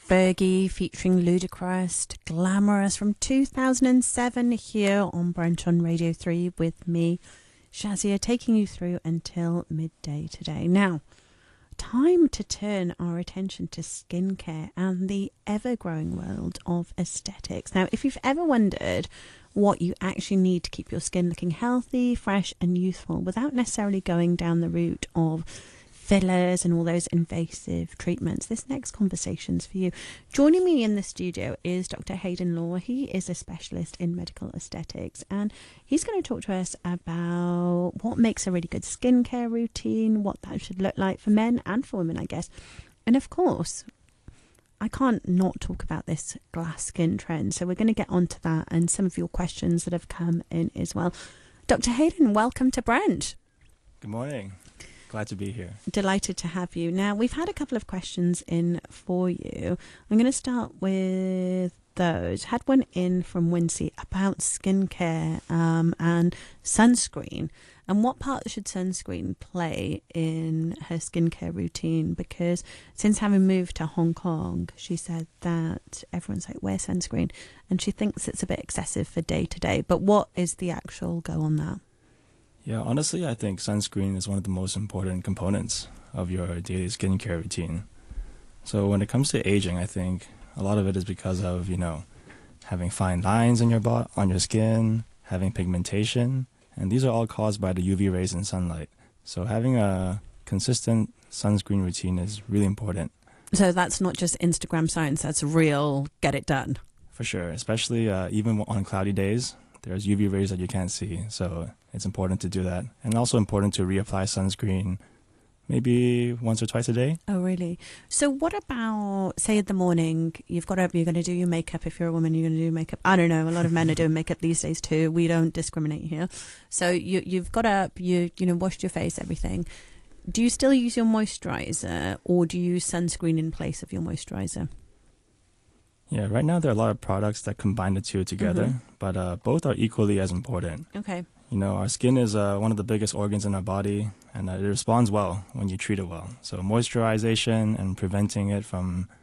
Fergie featuring Ludacris, Glamorous from 2007 here on Brunch on Radio 3 with me, Shazia, taking you through until midday today. Now, time to turn our attention to skincare and the ever-growing world of aesthetics. Now, if you've ever wondered what you actually need to keep your skin looking healthy, fresh and youthful without necessarily going down the route of fillers and all those invasive treatments, this next conversation's for you. Joining me in the studio is Dr. Hayden Law. He is a specialist in medical aesthetics, and he's going to talk to us about what makes a really good skincare routine, what that should look like for men and for women, I guess. And of course, I can't not talk about this glass skin trend, so we're going to get onto that and some of your questions that have come in as well. Dr. Hayden, welcome to Brunch. Good morning. Glad to be here. Delighted to have you. Now, we've had a couple of questions in for you. I'm going to start with those. Had one in from Wincy about skincare and sunscreen. And what part should sunscreen play in her skincare routine? Because since having moved to Hong Kong, she said that everyone's like, wear sunscreen. And she thinks it's a bit excessive for day to day. But what is the actual go on that? Yeah, honestly, I think sunscreen is one of the most important components of your daily skincare routine. So when it comes to aging, I think a lot of it is because of, having fine lines on your skin, having pigmentation, and these are all caused by the UV rays and sunlight. So having a consistent sunscreen routine is really important. So that's not just Instagram science, that's real, get it done. For sure, especially even on cloudy days, there's UV rays that you can't see, so it's important to do that. And also important to reapply sunscreen maybe once or twice a day. Oh, really? So what about, say in the morning, you're going to do your makeup. If you're a woman, you're going to do makeup. I don't know, a lot of men are doing makeup these days too. We don't discriminate here. So you've got up, you washed your face, everything. Do you still use your moisturizer, or do you use sunscreen in place of your moisturizer? Yeah, right now there are a lot of products that combine the two together, but both are equally as important. Okay. Our skin is one of the biggest organs in our body, and it responds well when you treat it well. So moisturization and preventing it from